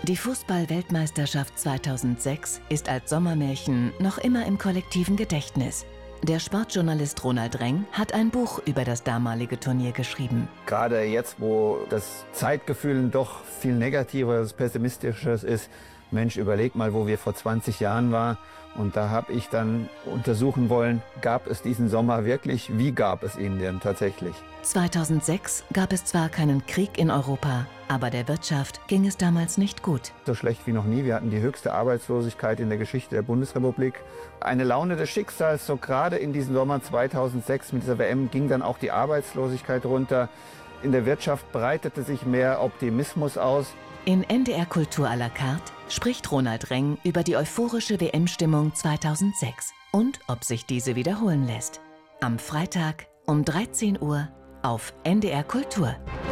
Die Fußball-Weltmeisterschaft 2006 ist als Sommermärchen noch immer im kollektiven Gedächtnis. Der Sportjournalist Ronald Reng hat ein Buch über das damalige Turnier geschrieben. Gerade jetzt, wo das Zeitgefühl doch viel negativeres, pessimistisches ist, Mensch, überleg mal, wo wir vor 20 Jahren waren. Und da habe ich dann untersuchen wollen, gab es diesen Sommer wirklich? Wie gab es ihn denn tatsächlich? 2006 gab es zwar keinen Krieg in Europa, aber der Wirtschaft ging es damals nicht gut. So schlecht wie noch nie. Wir hatten die höchste Arbeitslosigkeit in der Geschichte der Bundesrepublik. Eine Laune des Schicksals, so gerade in diesem Sommer 2006 mit dieser WM ging dann auch die Arbeitslosigkeit runter. In der Wirtschaft breitete sich mehr Optimismus aus. In NDR Kultur à la carte spricht Ronald Reng über die euphorische WM-Stimmung 2006 und ob sich diese wiederholen lässt. Am Freitag um 13 Uhr auf NDR Kultur.